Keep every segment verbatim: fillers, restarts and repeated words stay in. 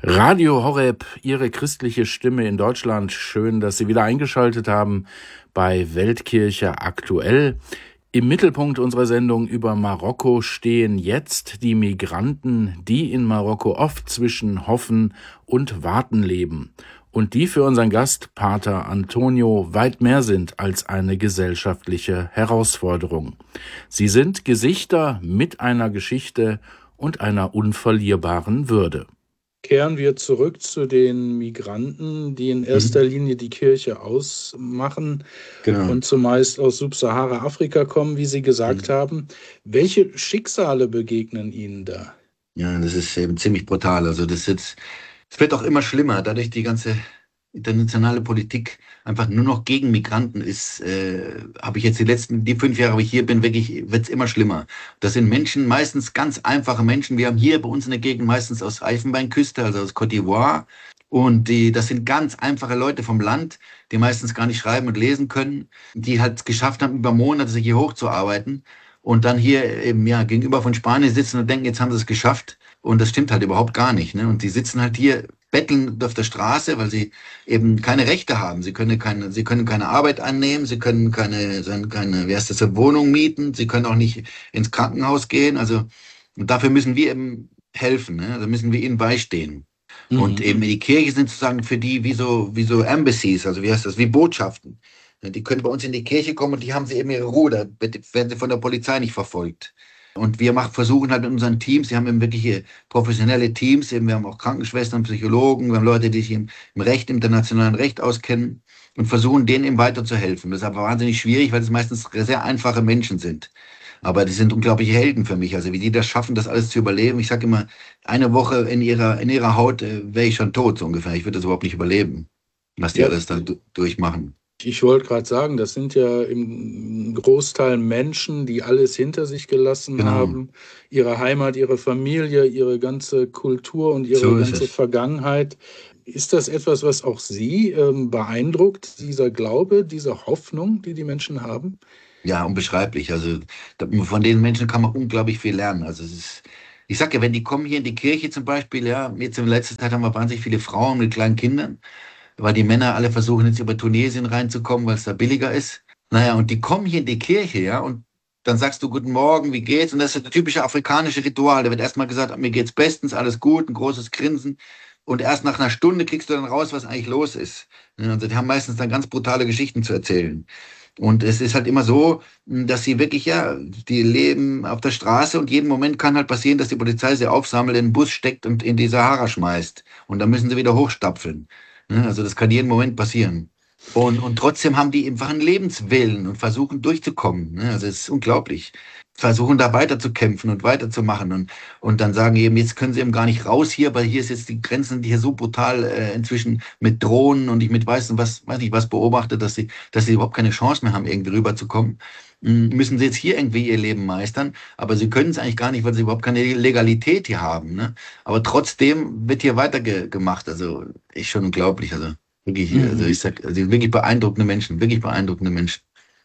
Radio Horeb, Ihre christliche Stimme in Deutschland. Schön, dass Sie wieder eingeschaltet haben bei Weltkirche aktuell. Im Mittelpunkt unserer Sendung über Marokko stehen jetzt die Migranten, die in Marokko oft zwischen Hoffen und Warten leben und die für unseren Gast Pater Antonio weit mehr sind als eine gesellschaftliche Herausforderung. Sie sind Gesichter mit einer Geschichte und einer unverlierbaren Würde. Kehren wir zurück zu den Migranten, die in erster mhm. Linie die Kirche ausmachen genau. und zumeist aus Subsahara-Afrika kommen, wie Sie gesagt mhm. haben. Welche Schicksale begegnen Ihnen da? Ja, das ist eben ziemlich brutal. Also das jetzt, es wird auch immer schlimmer, dadurch die ganze internationale Politik einfach nur noch gegen Migranten ist, äh, habe ich jetzt die letzten, die fünf Jahre, wo ich hier bin, wirklich, wird es immer schlimmer. Das sind Menschen, meistens ganz einfache Menschen. Wir haben hier bei uns in der Gegend meistens aus Elfenbeinküste, also aus Côte d'Ivoire. Und die, das sind ganz einfache Leute vom Land, die meistens gar nicht schreiben und lesen können, die halt geschafft haben, über Monate sich hier hochzuarbeiten und dann hier eben ja gegenüber von Spanien sitzen und denken, jetzt haben sie es geschafft. Und das stimmt halt überhaupt gar nicht. Ne? Und die sitzen halt hier, betteln auf der Straße, weil sie eben keine Rechte haben. Sie können keine, sie können keine Arbeit annehmen, sie können keine, keine, wie heißt das, eine Wohnung mieten, sie können auch nicht ins Krankenhaus gehen. Also und dafür müssen wir eben helfen. Ne? Also müssen wir ihnen beistehen. Mhm. Und eben die Kirche sind sozusagen für die wie so, wie so Embassies, also wie heißt das, wie Botschaften. Die können bei uns in die Kirche kommen und die haben sie eben ihre Ruhe, da werden sie von der Polizei nicht verfolgt. Und wir machen, versuchen halt mit unseren Teams, wir haben eben wirklich professionelle Teams, eben wir haben auch Krankenschwestern, Psychologen, wir haben Leute, die sich im, im Recht, im internationalen Recht auskennen und versuchen, denen eben weiterzuhelfen. Das ist aber wahnsinnig schwierig, weil es meistens sehr einfache Menschen sind. Aber die sind unglaubliche Helden für mich. Also wie die das schaffen, das alles zu überleben. Ich sage immer, eine Woche in ihrer, in ihrer Haut äh, wäre ich schon tot, so ungefähr. Ich würde das überhaupt nicht überleben, was die ja. alles da d- durchmachen. Ich wollte gerade sagen, das sind ja im Großteil Menschen, die alles hinter sich gelassen genau. haben. Ihre Heimat, ihre Familie, ihre ganze Kultur und ihre so ganze es. Vergangenheit. Ist das etwas, was auch Sie ähm, beeindruckt, dieser Glaube, diese Hoffnung, die die Menschen haben? Ja, unbeschreiblich. Also von den Menschen kann man unglaublich viel lernen. Also es ist, ich sage ja, wenn die kommen hier in die Kirche zum Beispiel, ja, jetzt in letzter Zeit haben wir wahnsinnig viele Frauen mit kleinen Kindern, weil die Männer alle versuchen jetzt über Tunesien reinzukommen, weil es da billiger ist. Naja, und die kommen hier in die Kirche, ja, und dann sagst du Guten Morgen, wie geht's? Und das ist das typische afrikanische Ritual. Da wird erstmal gesagt, mir geht's bestens, alles gut, ein großes Grinsen. Und erst nach einer Stunde kriegst du dann raus, was eigentlich los ist. Also die haben meistens dann ganz brutale Geschichten zu erzählen. Und es ist halt immer so, dass sie wirklich, ja, die leben auf der Straße und jeden Moment kann halt passieren, dass die Polizei sie aufsammelt, in den Bus steckt und in die Sahara schmeißt. Und dann müssen sie wieder hochstapfeln. Also das kann jeden Moment passieren. Und, und trotzdem haben die einfach einen Lebenswillen und versuchen durchzukommen. Also es ist unglaublich. Versuchen da weiterzukämpfen und weiterzumachen und, und dann sagen eben, jetzt können sie eben gar nicht raus hier, weil hier ist jetzt die Grenzen hier so brutal äh, inzwischen mit Drohnen und ich mit weiß nicht was, weiß nicht was beobachte, dass sie, dass sie überhaupt keine Chance mehr haben, irgendwie rüberzukommen. Müssen sie jetzt hier irgendwie ihr Leben meistern, aber sie können es eigentlich gar nicht, weil sie überhaupt keine Legalität hier haben. Ne? Aber trotzdem wird hier weitergemacht. Also ist schon unglaublich. Also wirklich, mhm. also ich sag, also wirklich beeindruckende Menschen, wirklich beeindruckende Menschen.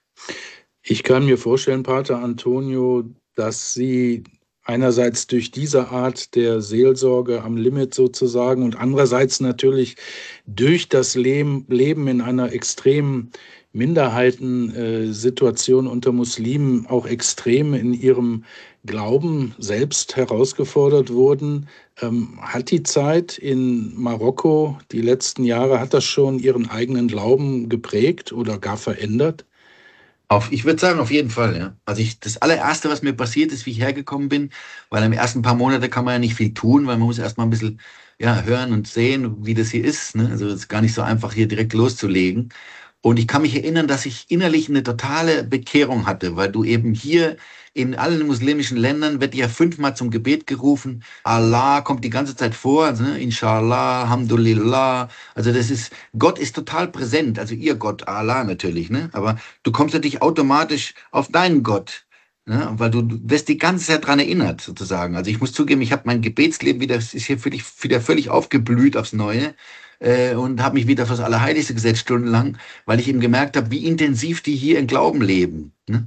Ich kann mir vorstellen, Pater Antonio, dass Sie einerseits durch diese Art der Seelsorge am Limit sozusagen und andererseits natürlich durch das Leben in einer extremen Minderheitensituation unter Muslimen auch extrem in ihrem Glauben selbst herausgefordert wurden. Ähm, hat die Zeit in Marokko, die letzten Jahre, hat das schon Ihren eigenen Glauben geprägt oder gar verändert? Auf, ich würde sagen, auf jeden Fall, ja. Also ich, das allererste, was mir passiert ist, wie ich hergekommen bin, weil im ersten paar Monate kann man ja nicht viel tun, weil man muss erstmal ein bisschen ja, hören und sehen, wie das hier ist. Ne? Also es ist gar nicht so einfach, hier direkt loszulegen. Und ich kann mich erinnern, dass ich innerlich eine totale Bekehrung hatte, weil du eben hier in allen muslimischen Ländern wird ja fünfmal zum Gebet gerufen. Allah kommt die ganze Zeit vor, also, ne? Inshallah, Alhamdulillah. Also das ist, Gott ist total präsent, also ihr Gott, Allah natürlich, ne? Aber du kommst natürlich automatisch auf deinen Gott. Ne? Weil du, du wirst die ganze Zeit dran erinnert, sozusagen. Also ich muss zugeben, ich habe mein Gebetsleben wieder, ist hier völlig, wieder völlig aufgeblüht aufs Neue. Und habe mich wieder fürs Allerheiligste gesetzt, stundenlang, weil ich eben gemerkt habe, wie intensiv die hier im Glauben leben. Ne?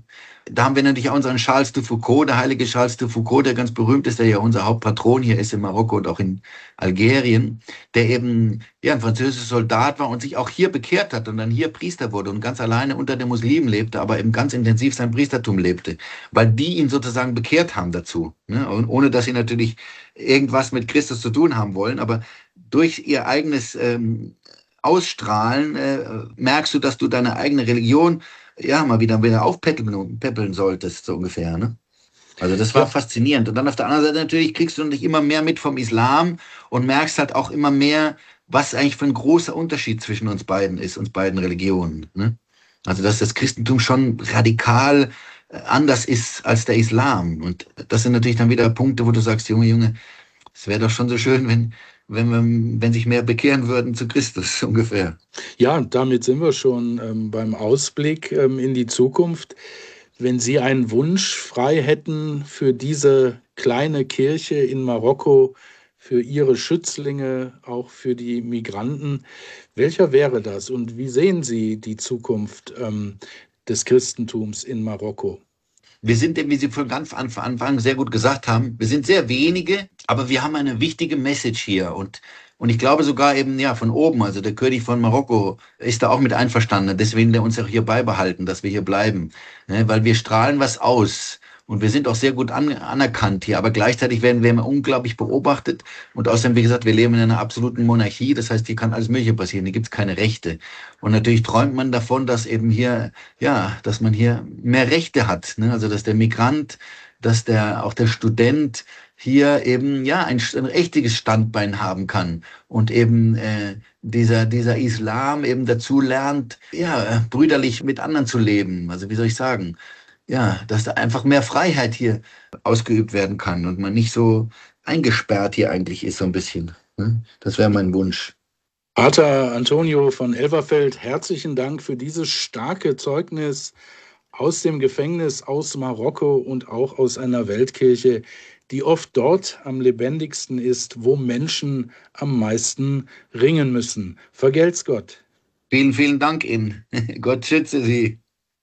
da haben wir natürlich auch unseren Charles de Foucauld, der heilige Charles de Foucauld, der ganz berühmt ist, der ja unser Hauptpatron hier ist in Marokko und auch in Algerien, der eben ja, ein französischer Soldat war und sich auch hier bekehrt hat und dann hier Priester wurde und ganz alleine unter den Muslimen lebte, aber eben ganz intensiv sein Priestertum lebte, weil die ihn sozusagen bekehrt haben dazu. Ne? Und ohne dass sie natürlich irgendwas mit Christus zu tun haben wollen, aber durch ihr eigenes ähm, Ausstrahlen äh, merkst du, dass du deine eigene Religion ja mal wieder, wieder aufpäppeln päppeln solltest, so ungefähr. Ne? Also das war Ja, faszinierend. Und dann auf der anderen Seite natürlich kriegst du natürlich immer mehr mit vom Islam und merkst halt auch immer mehr, was eigentlich für ein großer Unterschied zwischen uns beiden ist, uns beiden Religionen. Ne? Also dass das Christentum schon radikal äh, anders ist als der Islam. Und das sind natürlich dann wieder Punkte, wo du sagst, Junge, Junge, es wäre doch schon so schön, wenn, wenn, wir, wenn sich mehr bekehren würden zu Christus, ungefähr. ja, damit sind wir schon ähm, beim Ausblick ähm, in die Zukunft. Wenn Sie einen Wunsch frei hätten für diese kleine Kirche in Marokko, für Ihre Schützlinge, auch für die Migranten, welcher wäre das? Und wie sehen Sie die Zukunft ähm, des Christentums in Marokko? Wir sind, wie Sie von ganz am Anfang sehr gut gesagt haben, wir sind sehr wenige, aber wir haben eine wichtige Message hier. Und, und ich glaube sogar eben, ja, von oben, also der König von Marokko ist da auch mit einverstanden. Deswegen will er uns auch hier beibehalten, dass wir hier bleiben. Ne? Weil wir strahlen was aus. Und wir sind auch sehr gut an, anerkannt hier, aber gleichzeitig werden wir immer unglaublich beobachtet. Und außerdem, wie gesagt, wir leben in einer absoluten Monarchie. Das heißt, hier kann alles Mögliche passieren. Hier gibt es keine Rechte. Und natürlich träumt man davon, dass eben hier, ja, dass man hier mehr Rechte hat. Ne? Also, dass der Migrant, dass der, auch der Student hier eben, ja, ein, ein echtiges Standbein haben kann. Und eben, äh, dieser, dieser Islam eben dazu lernt, ja, brüderlich mit anderen zu leben. Also, wie soll ich sagen? Ja, dass da einfach mehr Freiheit hier ausgeübt werden kann und man nicht so eingesperrt hier eigentlich ist, so ein bisschen. Ne? Das wäre mein Wunsch. Pater Antonio von Elverfeld, herzlichen Dank für dieses starke Zeugnis aus dem Gefängnis, aus Marokko und auch aus einer Weltkirche, die oft dort am lebendigsten ist, wo Menschen am meisten ringen müssen. Vergelt's Gott. Vielen, vielen Dank Ihnen. Gott schütze Sie.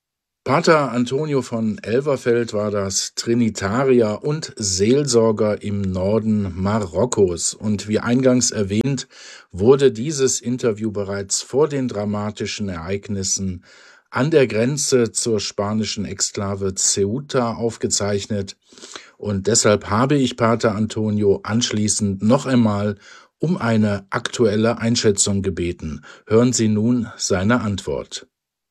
Pater Antonio von Elverfeld war das, Trinitarier und Seelsorger im Norden Marokkos. Und wie eingangs erwähnt, wurde dieses Interview bereits vor den dramatischen Ereignissen an der Grenze zur spanischen Exklave Ceuta aufgezeichnet. Und deshalb habe ich Pater Antonio anschließend noch einmal um eine aktuelle Einschätzung gebeten. Hören Sie nun seine Antwort.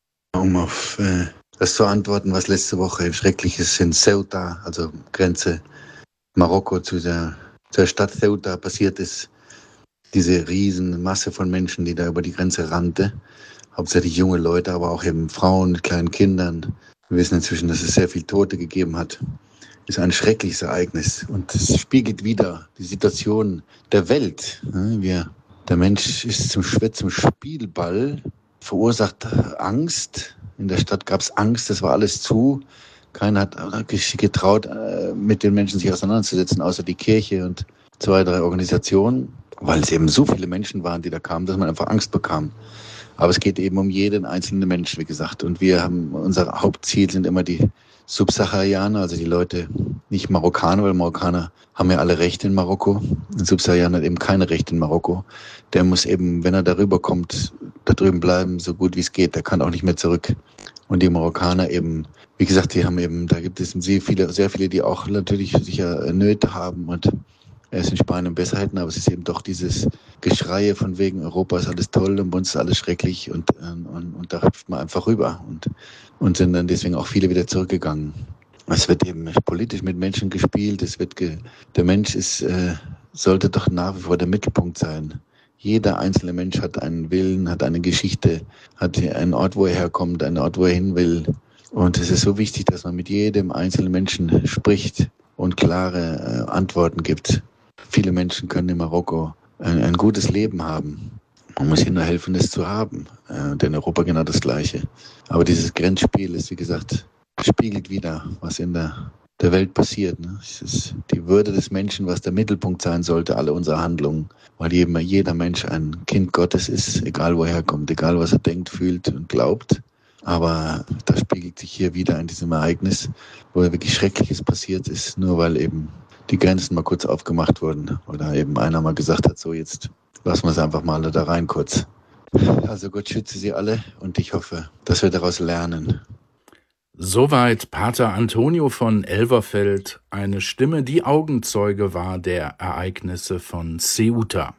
Um auf äh, das zu antworten, was letzte Woche Schreckliches in Ceuta, also Grenze Marokko zu der, zur Stadt Ceuta passiert ist. Diese riesen Masse von Menschen, die da über die Grenze rannte. Hauptsächlich junge Leute, aber auch eben Frauen mit kleinen Kindern. Wir wissen inzwischen, dass es sehr viel Tote gegeben hat. Ist ein schreckliches Ereignis. Und es spiegelt wieder die Situation der Welt. Wir, der Mensch ist zum, zum Spielball, verursacht Angst. In der Stadt gab es Angst, das war alles zu. Keiner hat getraut, mit den Menschen sich auseinanderzusetzen, außer die Kirche und zwei, drei Organisationen, weil es eben so viele Menschen waren, die da kamen, dass man einfach Angst bekam. Aber es geht eben um jeden einzelnen Menschen, wie gesagt. Und wir haben, unser Hauptziel sind immer die Subsaharianer, also die Leute, nicht Marokkaner, weil Marokkaner haben ja alle Rechte in Marokko. Ein Subsaharianer hat eben keine Rechte in Marokko. Der muss eben, wenn er darüber kommt, da drüben bleiben, so gut wie es geht. Der kann auch nicht mehr zurück. Und die Marokkaner eben, wie gesagt, die haben eben, da gibt es sehr viele, sehr viele, die auch natürlich sicher Nöte haben und es in Spanien besser hätten, aber es ist eben doch dieses Geschreie von wegen Europa ist alles toll und bei uns ist alles schrecklich und, und, und da hüpft man einfach rüber und, und sind dann deswegen auch viele wieder zurückgegangen. Es wird eben politisch mit Menschen gespielt, es wird ge, der Mensch ist, äh, sollte doch nach wie vor der Mittelpunkt sein. Jeder einzelne Mensch hat einen Willen, hat eine Geschichte, hat einen Ort, wo er herkommt, einen Ort, wo er hin will. Und es ist so wichtig, dass man mit jedem einzelnen Menschen spricht und klare äh, Antworten gibt. Viele Menschen können in Marokko ein, ein gutes Leben haben. Man muss ihnen nur helfen, es zu haben. Äh, denn in Europa genau das Gleiche. Aber dieses Grenzspiel ist, wie gesagt, spiegelt wieder, was in der, der Welt passiert. Ne? Es ist die Würde des Menschen, was der Mittelpunkt sein sollte, alle unsere Handlungen. Weil jeder, jeder Mensch ein Kind Gottes ist, egal wo er herkommt, egal was er denkt, fühlt und glaubt. Aber da spiegelt sich hier wieder in diesem Ereignis, wo ja wirklich Schreckliches passiert ist, nur weil eben die Grenzen mal kurz aufgemacht wurden oder eben einer mal gesagt hat, so jetzt lassen wir es einfach mal da rein kurz. Also Gott schütze sie alle und ich hoffe, dass wir daraus lernen. Soweit Pater Antonio von Elverfeld, eine Stimme, die Augenzeuge war der Ereignisse von Ceuta.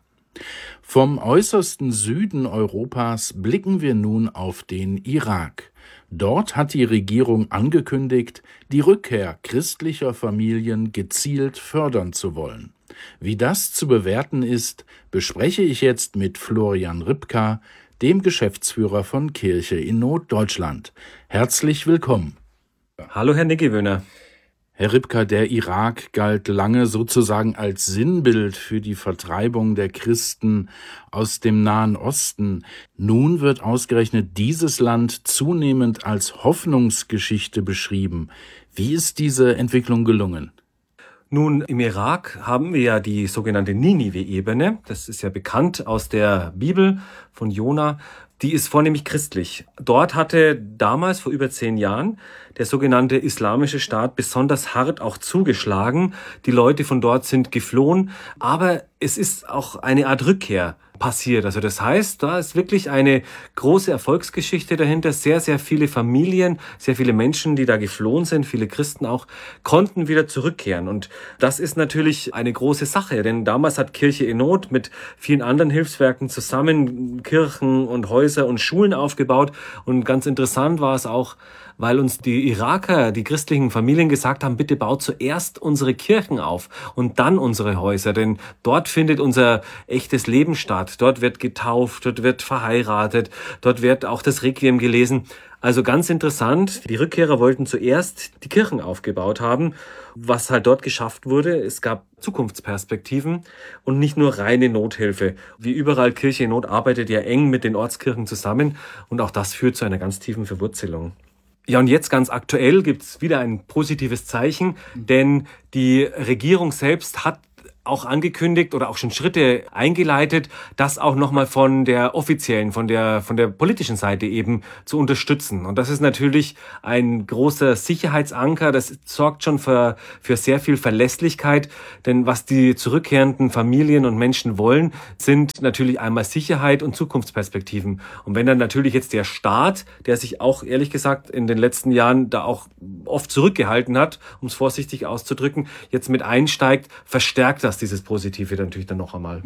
Vom äußersten Süden Europas blicken wir nun auf den Irak. Dort hat die Regierung angekündigt, die Rückkehr christlicher Familien gezielt fördern zu wollen. Wie das zu bewerten ist, bespreche ich jetzt mit Florian Ripka, dem Geschäftsführer von Kirche in Not Deutschland. Herzlich willkommen. Hallo, Herr Niggewöhner. Herr Ripka, der Irak galt lange sozusagen als Sinnbild für die Vertreibung der Christen aus dem Nahen Osten. Nun wird ausgerechnet dieses Land zunehmend als Hoffnungsgeschichte beschrieben. Wie ist diese Entwicklung gelungen? Nun, im Irak haben wir ja die sogenannte Ninive-Ebene. Das ist ja bekannt aus der Bibel von Jona. Die ist vornehmlich christlich. Dort hatte damals, vor über zehn Jahren, der sogenannte Islamische Staat besonders hart auch zugeschlagen. Die Leute von dort sind geflohen. Aber es ist auch eine Art Rückkehr passiert. Also das heißt, da ist wirklich eine große Erfolgsgeschichte dahinter. Sehr, sehr viele Familien, sehr viele Menschen, die da geflohen sind, viele Christen auch, konnten wieder zurückkehren. Und das ist natürlich eine große Sache, denn damals hat Kirche in Not mit vielen anderen Hilfswerken zusammen Kirchen und Häuser und Schulen aufgebaut. Und ganz interessant war es auch, weil uns die Iraker, die christlichen Familien gesagt haben, bitte baut zuerst unsere Kirchen auf und dann unsere Häuser, denn dort findet unser echtes Leben statt. Dort wird getauft, dort wird verheiratet, dort wird auch das Requiem gelesen. Also ganz interessant, die Rückkehrer wollten zuerst die Kirchen aufgebaut haben, was halt dort geschafft wurde. Es gab Zukunftsperspektiven und nicht nur reine Nothilfe. Wie überall, Kirche in Not arbeitet ja eng mit den Ortskirchen zusammen und auch das führt zu einer ganz tiefen Verwurzelung. Ja, und jetzt ganz aktuell gibt's wieder ein positives Zeichen, denn die Regierung selbst hat auch angekündigt oder auch schon Schritte eingeleitet, das auch nochmal von der offiziellen, von der, von der politischen Seite eben zu unterstützen. Und das ist natürlich ein großer Sicherheitsanker. Das sorgt schon für, für sehr viel Verlässlichkeit. Denn was die zurückkehrenden Familien und Menschen wollen, sind natürlich einmal Sicherheit und Zukunftsperspektiven. Und wenn dann natürlich jetzt der Staat, der sich auch ehrlich gesagt in den letzten Jahren da auch oft zurückgehalten hat, um es vorsichtig auszudrücken, jetzt mit einsteigt, verstärkt das dieses Positive natürlich dann noch einmal.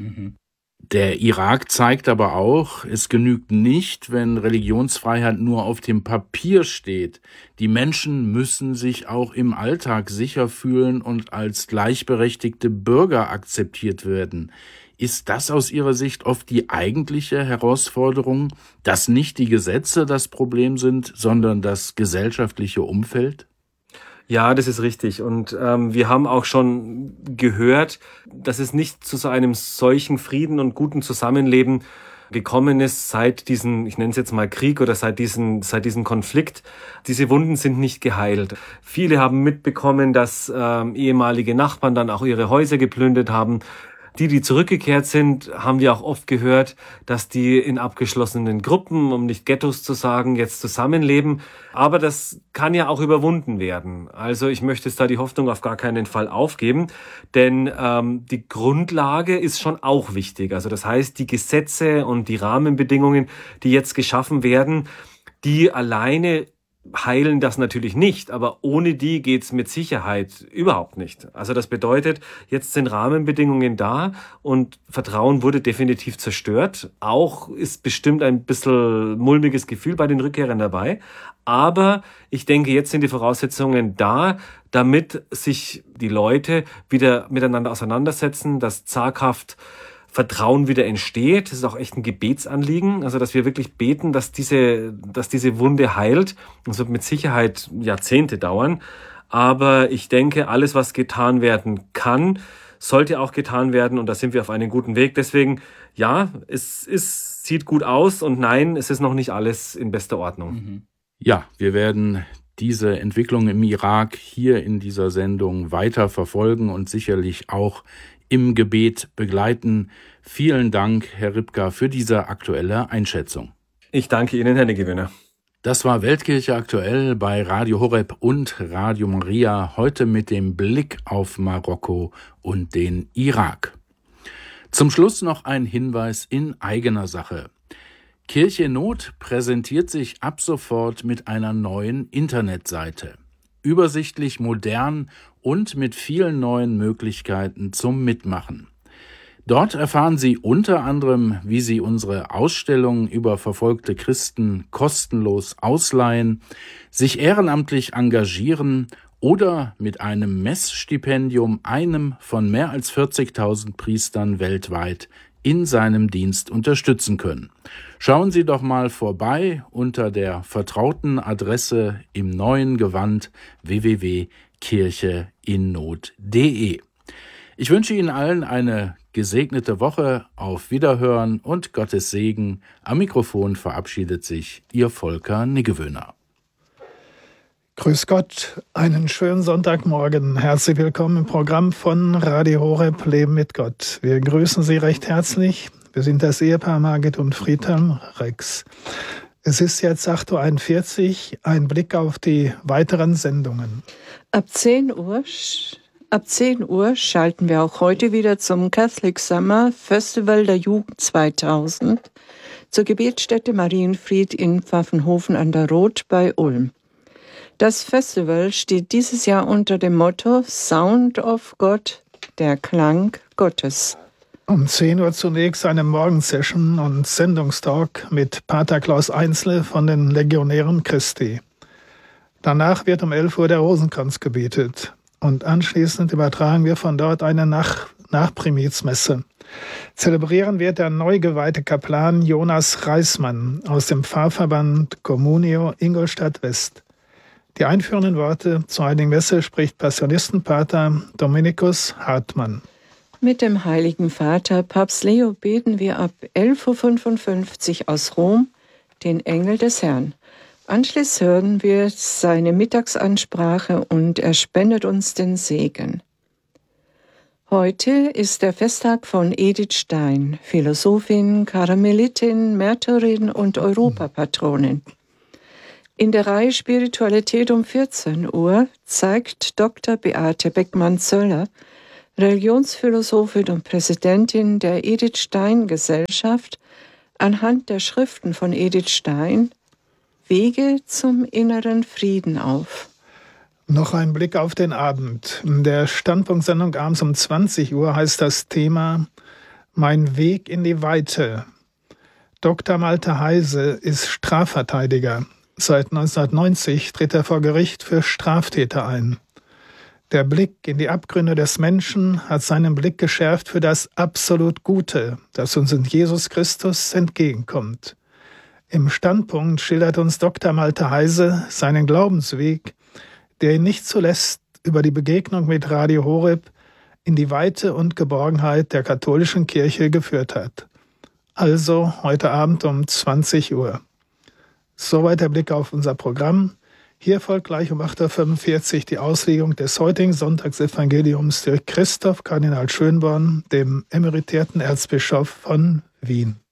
Der Irak zeigt aber auch, es genügt nicht, wenn Religionsfreiheit nur auf dem Papier steht. Die Menschen müssen sich auch im Alltag sicher fühlen und als gleichberechtigte Bürger akzeptiert werden. Ist das aus Ihrer Sicht oft die eigentliche Herausforderung, dass nicht die Gesetze das Problem sind, sondern das gesellschaftliche Umfeld? Ja, das ist richtig. Und ähm, wir haben auch schon gehört, dass es nicht zu so einem solchen Frieden und guten Zusammenleben gekommen ist seit diesem, ich nenne es jetzt mal Krieg oder seit diesem, seit diesem Konflikt. Diese Wunden sind nicht geheilt. Viele haben mitbekommen, dass ähm, ehemalige Nachbarn dann auch ihre Häuser geplündert haben. Die, die zurückgekehrt sind, haben wir auch oft gehört, dass die in abgeschlossenen Gruppen, um nicht Ghettos zu sagen, jetzt zusammenleben. Aber das kann ja auch überwunden werden. Also ich möchte jetzt da die Hoffnung auf gar keinen Fall aufgeben, denn ähm, die Grundlage ist schon auch wichtig. Also das heißt, die Gesetze und die Rahmenbedingungen, die jetzt geschaffen werden, die alleine heilen das natürlich nicht, aber ohne die geht's mit Sicherheit überhaupt nicht. Also das bedeutet, jetzt sind Rahmenbedingungen da und Vertrauen wurde definitiv zerstört. Auch ist bestimmt ein bisschen mulmiges Gefühl bei den Rückkehrern dabei. Aber ich denke, jetzt sind die Voraussetzungen da, damit sich die Leute wieder miteinander auseinandersetzen, dass zaghaft Vertrauen wieder entsteht. Das ist auch echt ein Gebetsanliegen, also dass wir wirklich beten, dass diese, dass diese Wunde heilt. Das wird mit Sicherheit Jahrzehnte dauern, aber ich denke, alles, was getan werden kann, sollte auch getan werden und da sind wir auf einem guten Weg. Deswegen, ja, es ist, sieht gut aus und nein, es ist noch nicht alles in bester Ordnung. Ja, wir werden diese Entwicklung im Irak hier in dieser Sendung weiter verfolgen und sicherlich auch im Gebet begleiten. Vielen Dank, Herr Ripka, für diese aktuelle Einschätzung. Ich danke Ihnen, Herr Niggewöhner. Das war Weltkirche aktuell bei Radio Horeb und Radio Maria, heute mit dem Blick auf Marokko und den Irak. Zum Schluss noch ein Hinweis in eigener Sache. Kirche in Not präsentiert sich ab sofort mit einer neuen Internetseite. Übersichtlich, modern und mit vielen neuen Möglichkeiten zum Mitmachen. Dort erfahren Sie unter anderem, wie Sie unsere Ausstellung über verfolgte Christen kostenlos ausleihen, sich ehrenamtlich engagieren oder mit einem Messstipendium einem von mehr als vierzigtausend Priestern weltweit in seinem Dienst unterstützen können. Schauen Sie doch mal vorbei unter der vertrauten Adresse im neuen Gewand w w w punkt kirche in not punkt de. Ich wünsche Ihnen allen eine gesegnete Woche, auf Wiederhören und Gottes Segen. Am Mikrofon verabschiedet sich Ihr Volker Niggewöhner. Grüß Gott, einen schönen Sonntagmorgen. Herzlich willkommen im Programm von Radio Horeb Leben mit Gott. Wir grüßen Sie recht herzlich. Wir sind das Ehepaar Margit und Friedhelm Rex. Es ist jetzt acht Uhr einundvierzig, ein Blick auf die weiteren Sendungen. Ab zehn Uhr... Ab zehn Uhr schalten wir auch heute wieder zum Catholic Summer Festival der Jugend zweitausend zur Gebetsstätte Marienfried in Pfaffenhofen an der Roth bei Ulm. Das Festival steht dieses Jahr unter dem Motto Sound of God, der Klang Gottes. Um zehn Uhr zunächst eine Morgensession und Sendungstalk mit Pater Klaus Einzle von den Legionären Christi. Danach wird um elf Uhr der Rosenkranz gebetet. Und anschließend übertragen wir von dort eine Nach- Nachprimizmesse. Zelebrieren wird der neu geweihte Kaplan Jonas Reismann aus dem Pfarrverband Communio Ingolstadt West. Die einführenden Worte zur Heiligen Messe spricht Passionistenpater Dominikus Hartmann. Mit dem Heiligen Vater Papst Leo beten wir ab elf Uhr fünfundfünfzig aus Rom den Engel des Herrn. Anschließend hören wir seine Mittagsansprache und er spendet uns den Segen. Heute ist der Festtag von Edith Stein, Philosophin, Karmelitin, Märtyrerin und Europapatronin. In der Reihe Spiritualität um vierzehn Uhr zeigt Doktor Beate Beckmann-Zöller, Religionsphilosophin und Präsidentin der Edith Stein Gesellschaft, anhand der Schriften von Edith Stein Wege zum inneren Frieden auf. Noch ein Blick auf den Abend. In der Standpunktsendung abends um zwanzig Uhr heißt das Thema Mein Weg in die Weite. Doktor Malte Heise ist Strafverteidiger. Seit neunzehnhundertneunzig tritt er vor Gericht für Straftäter ein. Der Blick in die Abgründe des Menschen hat seinen Blick geschärft für das absolut Gute, das uns in Jesus Christus entgegenkommt. Im Standpunkt schildert uns Doktor Malte Heise seinen Glaubensweg, der ihn nicht zuletzt über die Begegnung mit Radio Horeb in die Weite und Geborgenheit der katholischen Kirche geführt hat. Also heute Abend um zwanzig Uhr. Soweit der Blick auf unser Programm. Hier folgt gleich um acht Uhr fünfundvierzig die Auslegung des heutigen Sonntagsevangeliums durch Christoph Kardinal Schönborn, dem emeritierten Erzbischof von Wien.